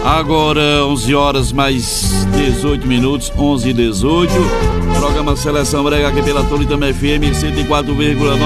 Agora 11 horas mais 18 minutos, 11h18. Programa Seleção Brega aqui pela Toritama FM 104,9.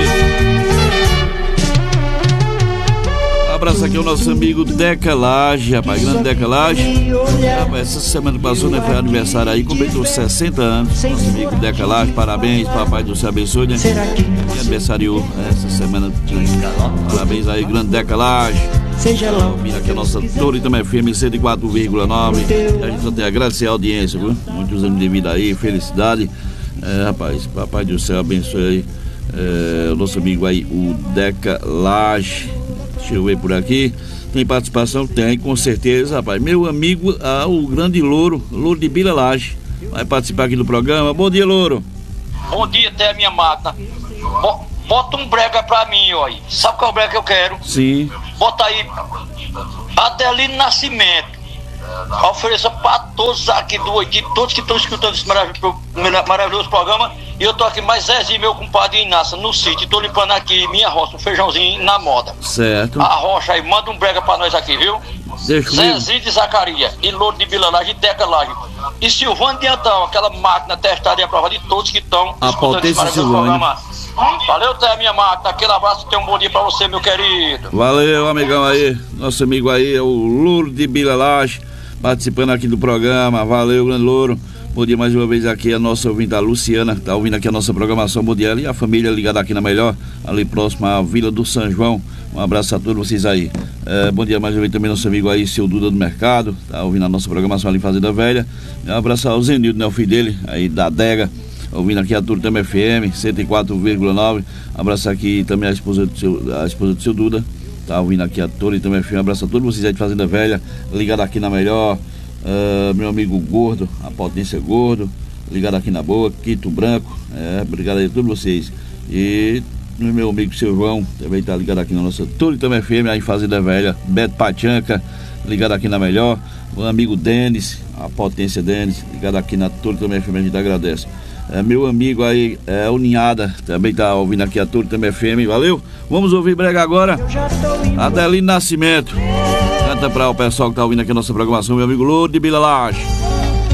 Abraço aqui ao nosso amigo Deca Laje, rapaz, grande Deca Laje. Rapaz, essa semana que passou, né, foi aniversário aí, completou 60 anos. Nosso amigo Deca Laje, parabéns, papai do céu abençoe, né? Que aniversariou essa semana. Parabéns aí, grande Deca Laje. Ouvindo aqui a nossa Toritama FM 104,9. A gente só tem a agradecer a audiência, viu? Muitos anos de vida aí, felicidade. Rapaz, papai do céu abençoe aí. O nosso amigo aí, o Deca Laje. Deixa eu ver por aqui. Tem participação? Tem, com certeza, rapaz. Meu amigo, o grande Louro de Bila Laje, vai participar aqui do programa. Bom dia, Louro. Bom dia, até a minha máquina. Bota um brega pra mim, ó. Sabe qual é o brega que eu quero? Sim. Bota aí Adelino Nascimento. Ofereça pra todos aqui do Oiti, todos que estão escutando esse maravilhoso programa. E eu tô aqui mais Zezinho, meu compadre Inácio, no sítio. Tô limpando aqui minha roça, um feijãozinho na moda. Certo. A rocha aí, manda um brega pra nós aqui, viu? Deixa Zezinho de Zacarias, e Louro de Bila Laje, e Deca Laje. E Silvano de Antão, aquela máquina testada e aprovada de todos que estão escutando esse maravilhoso programa. Valeu, até minha máquina. Aquele abraço, tenha um bom dia pra você, meu querido. Valeu, amigão aí. Nosso amigo aí é o Louro de Bila Laje, participando aqui do programa. Valeu, grande Louro. Bom dia mais uma vez aqui a nossa ouvinte, a Luciana, tá ouvindo aqui a nossa programação. Bom dia, e a família ligada aqui na Melhor, ali próximo à Vila do São João. Um abraço a todos vocês aí. Bom dia mais uma vez também nosso amigo aí, seu Duda do Mercado, tá ouvindo a nossa programação ali em Fazenda Velha. Um abraço ao Zenildo, né, o filho dele, aí da Adega, ouvindo aqui a Toritama FM 104,9. Abraço aqui também a esposa do seu Duda, tá ouvindo aqui a Toritama FM. Um abraço a todos vocês aí de Fazenda Velha, ligado aqui na Melhor. Meu amigo Gordo, a Potência Gordo, ligado aqui na Boa, Quito Branco, obrigado aí a todos vocês. E meu amigo seu João, também tá ligado aqui na nossa Toritama FM, aí em Fazenda Velha, Beto Pachanca, ligado aqui na Melhor. O amigo Denis, a Potência Denis, ligado aqui na Toritama FM, a gente agradece. Meu amigo aí, o Ninhada, também tá ouvindo aqui a Toritama FM, valeu? Vamos ouvir brega agora, Adelino Nascimento. Canta para o pessoal que tá ouvindo aqui a nossa programação, meu amigo Louro de Bila Laje.